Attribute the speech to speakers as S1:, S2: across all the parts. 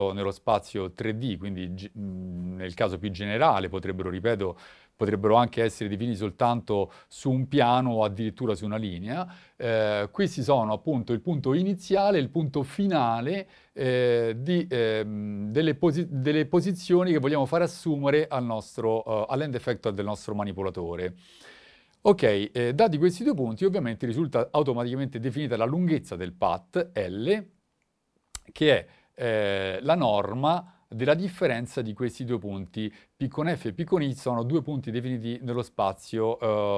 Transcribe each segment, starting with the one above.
S1: nello spazio 3D, quindi nel caso più generale potrebbero anche essere definiti soltanto su un piano o addirittura su una linea. Questi sono appunto il punto iniziale e il punto finale delle posizioni che vogliamo far assumere all'end effector del nostro manipolatore. Ok, dati questi due punti, ovviamente risulta automaticamente definita la lunghezza del path L, che è la norma della differenza di questi due punti. P con F e P con I sono due punti definiti nello spazio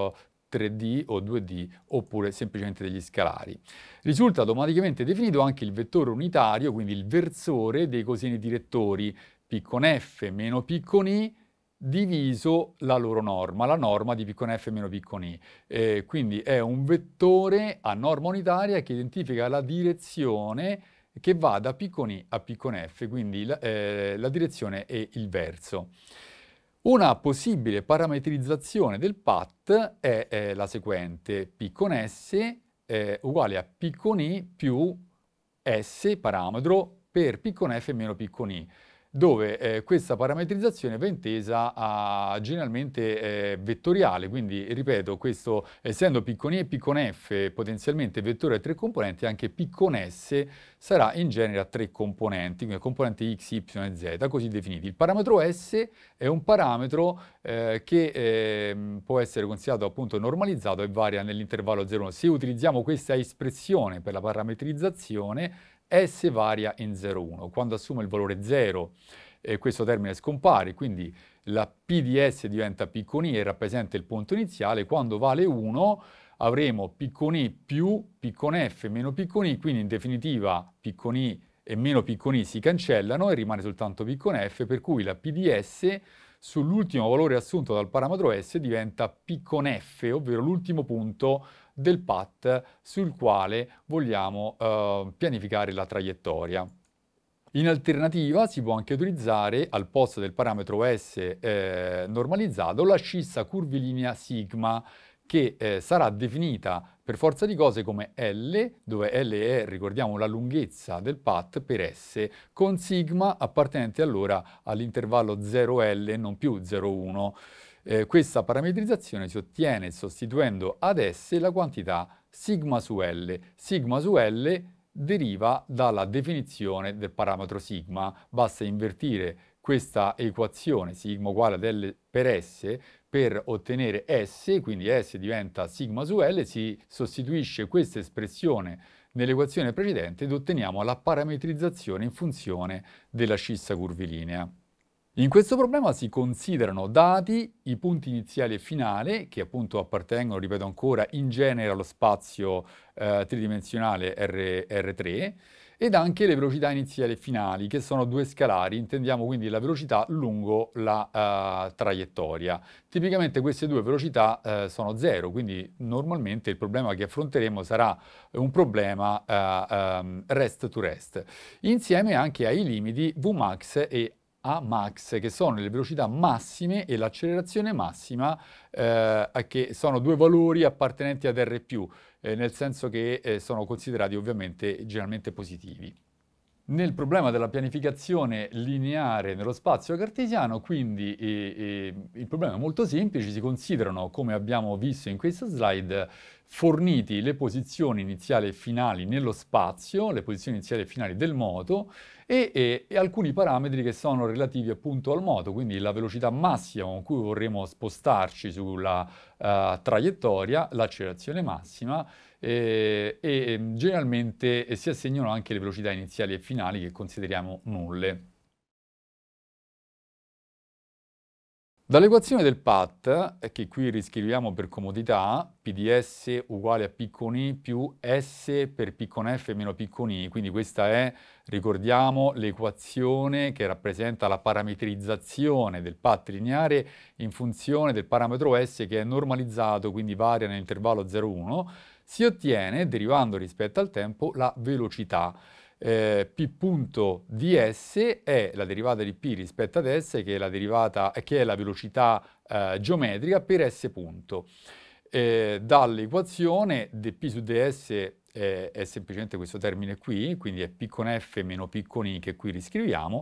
S1: 3D o 2D, oppure semplicemente degli scalari. Risulta automaticamente definito anche il vettore unitario, quindi il versore dei coseni direttori P con F meno P con I, diviso la loro norma, la norma di P con F meno P con I. Quindi è un vettore a norma unitaria che identifica la direzione che va da P con I a P con F, quindi la direzione e il verso. Una possibile parametrizzazione del path è la seguente: P con S è uguale a P con I più S parametro per P con F meno P con I, dove questa parametrizzazione va intesa generalmente vettoriale, quindi ripeto, questo essendo P con I e P con F potenzialmente vettore a tre componenti, anche P con S sarà in genere a tre componenti, quindi componenti X, Y e Z, così definiti. Il parametro S è un parametro che può essere considerato appunto normalizzato e varia nell'intervallo 0,1. Se utilizziamo questa espressione per la parametrizzazione, S varia in 0,1. Quando assume il valore 0, questo termine scompare, quindi la P di S diventa P con I e rappresenta il punto iniziale. Quando vale 1 avremo P con I più P con F meno P con I, quindi in definitiva P con I e meno P con I si cancellano e rimane soltanto P con F, per cui la P di S sull'ultimo valore assunto dal parametro S diventa P con F, ovvero l'ultimo punto del path sul quale vogliamo pianificare la traiettoria. In alternativa si può anche utilizzare al posto del parametro S normalizzato la scissa curvilinea sigma, che sarà definita per forza di cose come L, dove L è, ricordiamo, la lunghezza del path per S, con sigma appartenente allora all'intervallo 0L, non più 0,1. Questa parametrizzazione si ottiene sostituendo ad S la quantità sigma su L. Sigma su L deriva dalla definizione del parametro sigma. Basta invertire questa equazione, sigma uguale ad L per S, per ottenere S, quindi S diventa sigma su L, si sostituisce questa espressione nell'equazione precedente ed otteniamo la parametrizzazione in funzione della scissa curvilinea. In questo problema si considerano dati i punti iniziali e finali, che appunto appartengono, ripeto ancora, in genere allo spazio tridimensionale R3, ed anche le velocità iniziali e finali, che sono due scalari, intendiamo quindi la velocità lungo la traiettoria. Tipicamente queste due velocità sono 0, quindi normalmente il problema che affronteremo sarà un problema rest to rest, insieme anche ai limiti Vmax e a max, che sono le velocità massime e l'accelerazione massima, che sono due valori appartenenti ad R+, nel senso che sono considerati ovviamente generalmente positivi. Nel problema della pianificazione lineare nello spazio cartesiano, quindi il problema è molto semplice: si considerano, come abbiamo visto in questa slide, forniti le posizioni iniziali e finali nello spazio, le posizioni iniziali e finali del moto, e alcuni parametri che sono relativi appunto al moto, quindi la velocità massima con cui vorremmo spostarci sulla traiettoria, l'accelerazione massima, e generalmente si assegnano anche le velocità iniziali e finali, che consideriamo nulle. Dall'equazione del path, che qui riscriviamo per comodità, P di S uguale a P con I più S per P con F meno P con I, quindi questa è, ricordiamo, l'equazione che rappresenta la parametrizzazione del path lineare in funzione del parametro S, che è normalizzato, quindi varia nell'intervallo 0,1, si ottiene, derivando rispetto al tempo, la velocità. P punto di S è la derivata di P rispetto ad S, che è la velocità geometrica per S punto. Dall'equazione dP su ds è semplicemente questo termine qui, quindi è P con F meno P con I che qui riscriviamo,